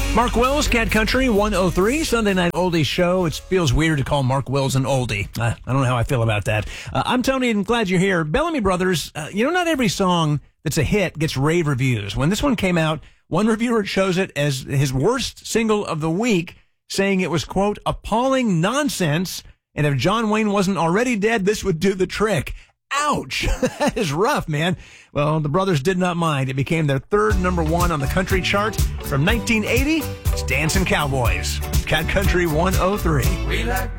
Mark Wills, Cat Country 103, Sunday Night Oldie Show. It feels weird to call Mark Wills an oldie. I don't know how I feel about that. I'm Tony, and glad you're here. Bellamy Brothers, not every song that's a hit gets rave reviews. When this one came out, one reviewer chose it as his worst single of the week, saying it was, quote, appalling nonsense, and if John Wayne wasn't already dead, this would do the trick. Ouch! That is rough, man. Well, the brothers did not mind. It became their third number one on the country chart. From 1980, it's Dancing Cowboys. Cat Country 103. We like